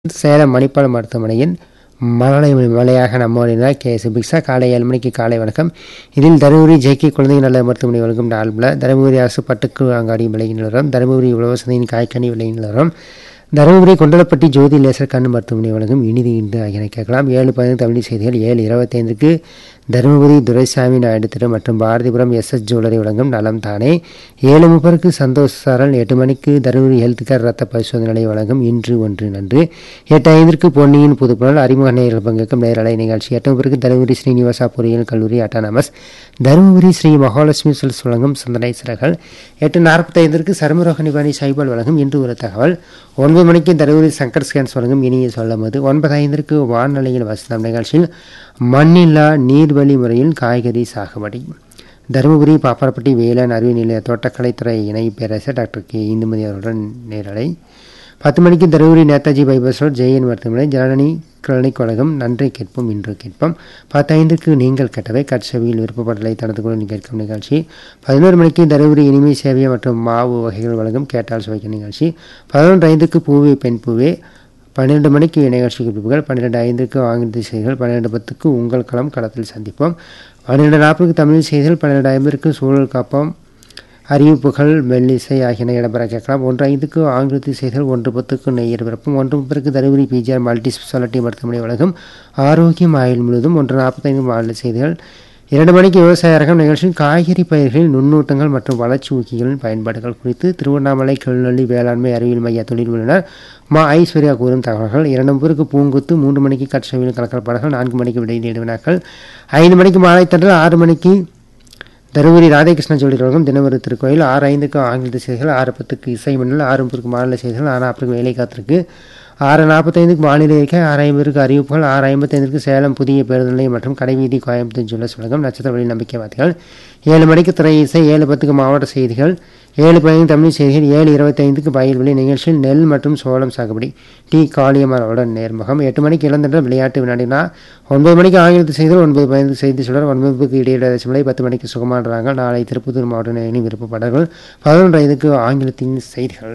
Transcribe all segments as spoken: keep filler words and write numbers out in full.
சேலம் மணிப்பால் மருத்துவமனையின் மழலை மலையாக நம்மோடினார் கே சுபிக்ஷா. காலை ஏழு மணிக்கு காலை வணக்கம். இதில் தருமபுரி ஜேகே குழந்தைகள் நல மருத்துவமனை வழங்கும் நாள்புல, தருமபுரி அரசு பட்டுக்கு அங்காடி விலை நிலவரம், தருமபுரி உழவசந்தையின் காய்கனி விலை நிலவரம், தருமபுரி கொண்டலப்பட்டி ஜோதி லேசர் கண் மருத்துவமனை வழங்கும் இனிது இன்று ஆகியன கேட்கலாம். ஏழு பதினைந்து தமிழ் செய்திகள். ஏழு இருபத்தைந்துக்கு தருமபுரி துரைசாமி நாயுடு திரு மற்றும் பாரதிபுரம் எஸ் எஸ் ஜுவல்லரி வழங்கும் நலம் தானே. ஏழு முப்பதுக்கு சந்தோஷ் சாரல். எட்டு மணிக்கு தருமபுரி ஹெல்த் கேர் ரத்த பரிசோதனை நிலையம் வழங்கும் இன்று ஒன்று நன்று. எட்டு ஐந்திற்கு பொன்னியின் புதுப்புணல் அறிமுக நேயர்கள் பங்கேற்கும் நேரலை நிகழ்ச்சி. எட்டு முப்பதுக்கு தருமபுரி ஸ்ரீனிவாசா பொறியியல் கல்லூரி அட்டானமஸ், தருமபுரி ஸ்ரீ மகாலட்சுமி செல்ஸ் வழங்கும் சிந்தனை சிறகள். எட்டு நாற்பத்தைந்திற்கு சர்மரோக நிவாரணி சைபால் வழங்கும் இன்று ஒரு தகவல். ஒன்பது மணிக்கு தருமபுரி சங்கர் ஸ்கேன்ஸ் வழங்கும் இனிய சொல்லமது. ஒன்பது ஐந்திற்கு வான்நிலையில் வசனம் நிகழ்ச்சியில் மண்ணில்லா நீர்வழி முறையில் காய்கறி சாகுபடி, தருமபுரி பாப்பாரப்பட்டி வேளாண் அறிவு நிலைய தோட்டக்கலைத்துறை இணை பேரரசர் டாக்டர் கே இந்துமதி அவர்களுடன் நேரலை. பத்து மணிக்கு தருமபுரி நேதாஜி பைபாஸ் ரோட் ஜெயன் மருத்துவமனை ஜனனி கிளினிக் வழங்கும் நன்றை கேட்போம் இன்று கேட்போம். பத்து ஐந்துக்கு நீங்கள் கேட்டவை கட்சவியில் விருப்பப்படலை தனது கூட கேட்கும் நிகழ்ச்சி. பதினோரு மணிக்கு தருமபுரி இனிமை சேவை மற்றும் மாவு வகைகள் வழங்கும் கேட்டால் சுவைக்கும் நிகழ்ச்சி. பதினொன்று ஐந்துக்கு பூவே பெண் பூவே. பன்னிரெண்டு மணிக்கு நிகழ்ச்சி குறிப்புகள். பன்னிரெண்டு ஐந்துக்கு ஆங்கில செய்திகள். பன்னிரெண்டு பத்துக்கு உங்கள் களம் களத்தில் சந்திப்போம். பன்னிரெண்டு நாற்பதுக்கு தமிழ் செய்திகள். பன்னிரெண்டு ஐம்பதுக்கு சூழல் காப்போம், அறிவிப்புகள், மெல்லிசை ஆகியன இடம்பெற கேட்கலாம். ஒன்று ஐந்துக்கு ஆங்கிலத்தில் செய்திகள். ஒன்று பத்துக்கு நெய்யர் பிறப்பும். ஒன்று முப்பதுக்கு தருமபுரி பிஜிஆர் மல்டி ஸ்பெஷாலிட்டி மருத்துவமனை வழங்கும் ஆரோக்கியம் ஆயுள் முழுவதும். ஒன்று நாற்பத்தைந்து மாநில செய்திகள். இரண்டு மணிக்கு விவசாய அரங்கம் நிகழ்ச்சியில் காய்கறி பயிர்களில் நுண்ணூட்டங்கள் மற்றும் வளர்ச்சி ஊக்கிகளின் பயன்பாடுகள் குறித்து திருவண்ணாமலை கல்நொல்லி வேளாண்மை அறிவியல் மைய தொழில் வல்லுநர் மா ஐஸ்வர்யா கூறும் தகவல்கள். இரண்டு முப்பதுக்கு பூங்குத்து. மூன்று மணிக்கு கட்சவியல் கலக்கப்பாடுகள். நான்கு மணிக்கு விடை தேடு வினாக்கள். ஐந்து மணிக்கு மாலை தண்டல். ஆறு மணிக்கு தருமபுரி ராதாகிருஷ்ண ஜோடி வழங்கும் தினமரு திருக்கோயில். ஆறு ஐந்துக்கு ஆங்கில செய்திகள். ஆறு பத்துக்கு இசை மண்டல். ஆறு முப்பதுக்கு மாநில செய்திகள். ஆறு நாற்பதுக்கு வேலை காத்திருக்கு. ஆறு நாற்பத்தைந்துக்கு வானிலை அறிக்கை. ஆறு ஐம்பதுக்கு அறிவிப்புகள். ஆறு ஐம்பத்தைந்துக்கு சேலம் புதிய பேருந்து நிலையம் மற்றும் கடைவீதி கோயம்புத்தூர் ஜுவல்லர்ஸ் வழங்கும் நட்சத்திர வழி நம்பிக்கை வார்த்தைகள். ஏழு மணிக்கு திரை இசை. ஏழு பத்துக்கு மாவட்ட செய்திகள். ஏழு பதினைந்து தமிழ் செய்திகள். ஏழு இருபத்தைந்துக்கு வயல்வெளி நிகழ்ச்சியில் நெல் மற்றும் சோளம் சாகுபடி டி காளியம்மாளுடன் நேர்முகம். எட்டு மணிக்கு இளந்தென்ற விளையாட்டு வினாடினா. ஒன்பது மணிக்கு ஆங்கிலத்து செய்திகள். ஒன்பது பதினைந்து செய்தி சுடர். ஒன்பதுக்கு இடையிட சிமலை. பத்து மணிக்கு சுகமானறாங்க. நாளை திருப்பத்தூர் மாவட்ட நேரின் விருப்பப்பாடல்கள். பதினொன்று ஐந்துக்கு ஆங்கிலத்தின் செய்திகள்.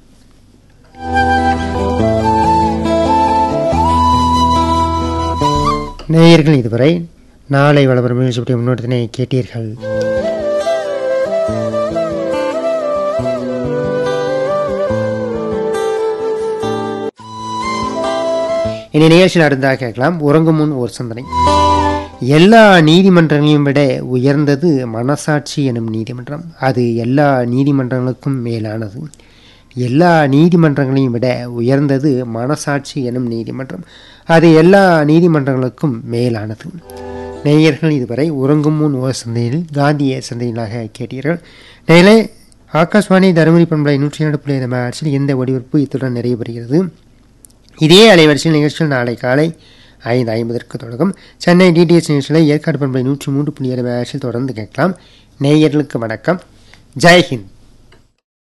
நேயர்கள் இதுவரை நாளை வளபெறும் நிகழ்ச்சியுடைய முன்னோட்டத்தினை கேட்டீர்கள். இனி நிகழ்ச்சி நடந்ததாக கேட்கலாம். உறங்கும் முன் ஒரு சிந்தனை. எல்லா நீதிமன்றங்களையும் விட உயர்ந்தது மனசாட்சி எனும் நீதிமன்றம். அது எல்லா நீதிமன்றங்களுக்கும் மேலானது. எல்லா நீதிமன்றங்களையும் விட உயர்ந்தது மனசாட்சி எனும் நீதிமன்றம். அது எல்லா நீதிமன்றங்களுக்கும் மேலானது. நேயர்கள் இதுவரை உறங்கும் முன் ஓர் சந்தையில் காந்திய சந்தையிலாக கேட்டீர்கள். நேரே ஆகாஷ்வாணி தருமபுரி பண்பலை நூற்றி இரண்டு புள்ளி ஐந்து மெகாஹெர்ட்ஸில் இந்த ஒளிபரப்பு இத்துடன் நிறைவு பெறுகிறது. இதே அலைவரிசையில் நிகழ்ச்சியில் நாளை காலை ஐந்து ஐம்பதற்கு தொடங்கும். சென்னை டிடிஎஸ் நிகழ்ச்சியில் ஏற்காடு பண்பலை நூற்றி மூன்று புள்ளி ஏழு மெகாஹெர்ட்ஸில் தொடர்ந்து கேட்கலாம். நேயர்களுக்கு வணக்கம். ஜெய்ஹிந்த்.